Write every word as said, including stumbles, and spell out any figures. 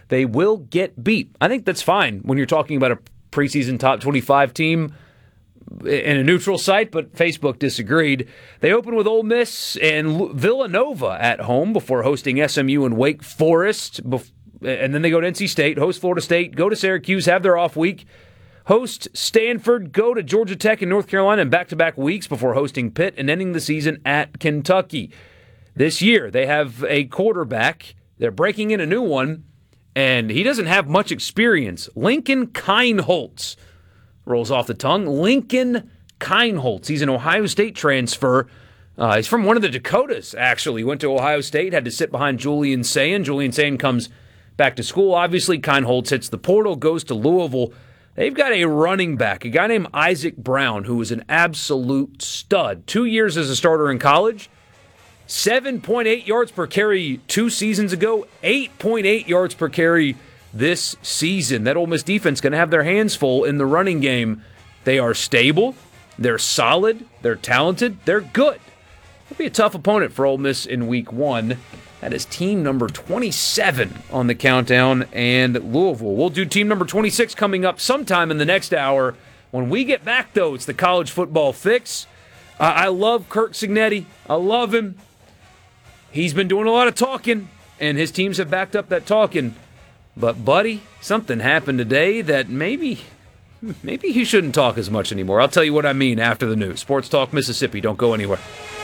they will get beat. I think that's fine when you're talking about a preseason top twenty-five team in a neutral site, but Facebook disagreed. They open with Ole Miss and Villanova at home before hosting S M U and Wake Forest. And then they go to N C State, host Florida State, go to Syracuse, have their off week, host Stanford, go to Georgia Tech and North Carolina in back-to-back weeks before hosting Pitt and ending the season at Kentucky. This year, they have a quarterback. They're breaking in a new one, and he doesn't have much experience. Lincoln Kienholz rolls off the tongue. Lincoln Kienholz. He's an Ohio State transfer. Uh, he's from one of the Dakotas, actually. Went to Ohio State, had to sit behind Julian Sayin. Julian Sayin comes back to school. Obviously, Kienholz hits the portal, goes to Louisville. They've got a running back, a guy named Isaac Brown, who is an absolute stud. Two years as a starter in college, seven point eight yards per carry two seasons ago, eight point eight yards per carry this season. That Ole Miss defense going to have their hands full in the running game. They are stable, they're solid, they're talented, they're good. It'll be a tough opponent for Ole Miss in week one. That is team number twenty-seven on the countdown, and Louisville. We'll do team number twenty-six coming up sometime in the next hour. When we get back, though, it's the college football fix. Uh, I love Kirk Cignetti. I love him. He's been doing a lot of talking, and his teams have backed up that talking. But, buddy, something happened today that maybe, maybe he shouldn't talk as much anymore. I'll tell you what I mean after the news. Sports Talk Mississippi. Don't go anywhere.